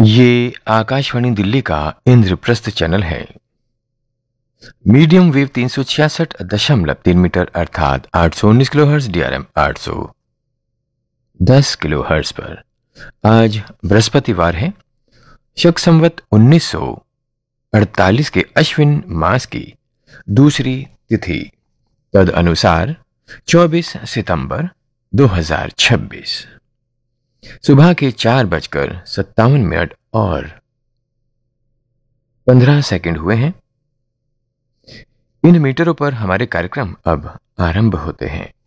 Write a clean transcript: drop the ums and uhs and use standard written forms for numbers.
ये आकाशवाणी दिल्ली का इंद्रप्रस्थ चैनल है। मीडियम वेव 366.3 मीटर अर्थात 819 किलोहर्ट्ज DRM 810 किलोहर्ट्ज पर आज बृहस्पतिवार है। शक संवत 1948 के अश्विन मास की दूसरी तिथि तद अनुसार 24 सितंबर 2026 सुबह के 4:57 और 15 सेकंड हुए हैं। इन मीटरों पर हमारे कार्यक्रम अब आरंभ होते हैं।